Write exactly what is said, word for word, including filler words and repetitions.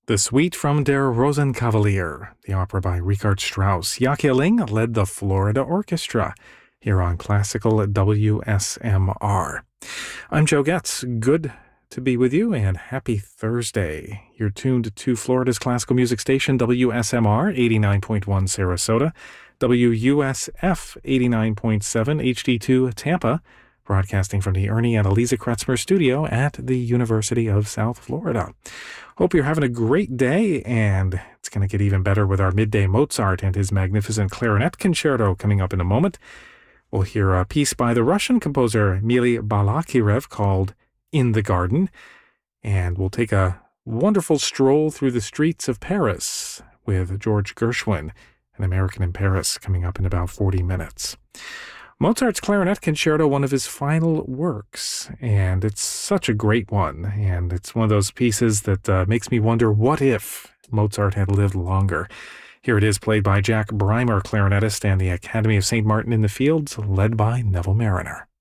The Suite from Der Rosenkavalier, the opera by Richard Strauss. Jaake Ling led the Florida Orchestra here on Classical W S M R. I'm Joe Getz. Good to be with you, and happy Thursday. You're tuned to Florida's classical music station, W S M R eighty-nine point one Sarasota, W U S F eighty-nine point seven H D two Tampa, broadcasting from the Ernie and Eliza Kretzmer studio at the University of South Florida. Hope you're having a great day, and it's going to get even better with our midday Mozart and his magnificent clarinet concerto coming up in a moment. We'll hear a piece by the Russian composer Mily Balakirev called In the Garden, and we'll take a wonderful stroll through the streets of Paris with George Gershwin, An American in Paris, coming up in about forty minutes. Mozart's Clarinet Concerto, one of his final works, and it's such a great one, and it's one of those pieces that uh, makes me wonder, what if Mozart had lived longer? Here it is, played by Jack Breimer, clarinetist, and the Academy of Saint Martin in the Fields, led by Neville Marriner.